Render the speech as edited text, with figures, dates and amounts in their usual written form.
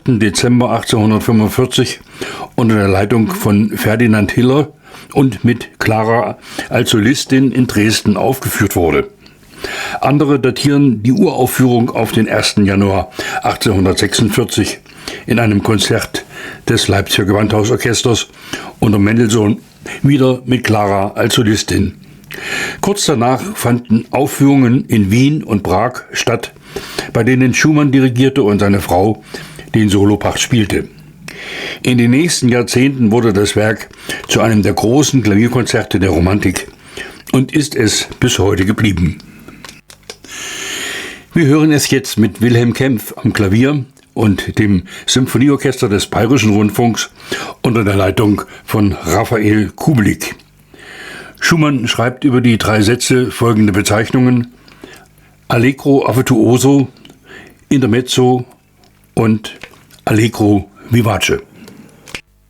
Dezember 1845 unter der Leitung von Ferdinand Hiller und mit Clara als Solistin in Dresden aufgeführt wurde. Andere datieren die Uraufführung auf den 1. Januar 1846 in einem Konzert des Leipziger Gewandhausorchesters unter Mendelssohn, wieder mit Clara als Solistin. Kurz danach fanden Aufführungen in Wien und Prag statt, bei denen Schumann dirigierte und seine Frau den Solopart spielte. In den nächsten Jahrzehnten wurde das Werk zu einem der großen Klavierkonzerte der Romantik und ist es bis heute geblieben. Wir hören es jetzt mit Wilhelm Kempff am Klavier und dem Symphonieorchester des Bayerischen Rundfunks unter der Leitung von Raphael Kubelik. Schumann schreibt über die 3 Sätze folgende Bezeichnungen: Allegro affettuoso, Intermezzo und Allegro vivace.